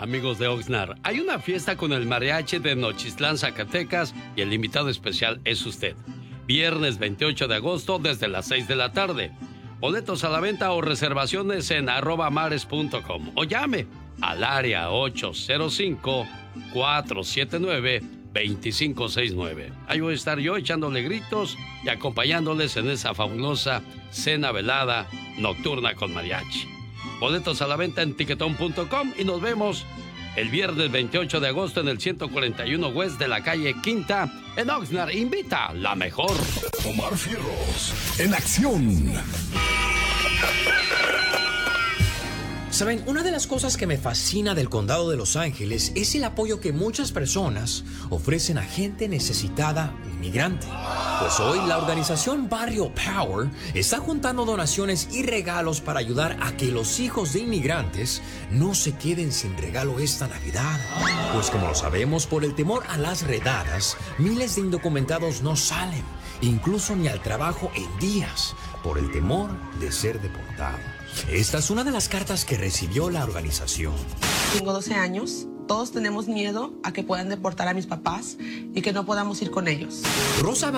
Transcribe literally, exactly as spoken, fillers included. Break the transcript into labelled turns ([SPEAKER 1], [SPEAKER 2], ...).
[SPEAKER 1] Amigos de Oxnard, hay una fiesta con el mariachi de Nochistlán, Zacatecas, y el invitado especial es usted. Viernes veintiocho de agosto desde las seis de la tarde. Boletos a la venta o reservaciones en arroba mares punto com o llame al área ocho cero cinco, cuatro siete nueve, dos cinco seis nueve. Ahí voy a estar yo echándole gritos y acompañándoles en esa fabulosa cena velada nocturna con mariachi. Boletos a la venta en tiquetón punto com y nos vemos el viernes veintiocho de agosto en el ciento cuarenta y uno West de la calle Quinta en Oxnard. Invita la mejor.
[SPEAKER 2] Omar Fierros en acción.
[SPEAKER 3] Saben, una de las cosas que me fascina del condado de Los Ángeles es el apoyo que muchas personas ofrecen a gente necesitada inmigrante. Pues hoy la organización Barrio Power está juntando donaciones y regalos para ayudar a que los hijos de inmigrantes no se queden sin regalo esta Navidad. Pues como lo sabemos, por el temor a las redadas, miles de indocumentados no salen, incluso ni al trabajo en días, por el temor de ser deportados. Esta es una de las cartas que recibió la organización.
[SPEAKER 4] Tengo doce años. Todos tenemos miedo a que puedan deportar a mis papás y que no podamos ir con ellos.
[SPEAKER 3] Rosa